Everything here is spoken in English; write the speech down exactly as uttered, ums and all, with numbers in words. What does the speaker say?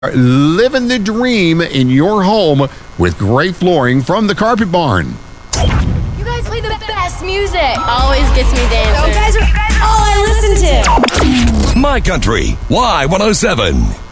Living the dream in your home with great flooring from the Carpet Barn. You guys play the best music. Always gets me dancing. You guys are all I listen to. My Country Y one oh seven.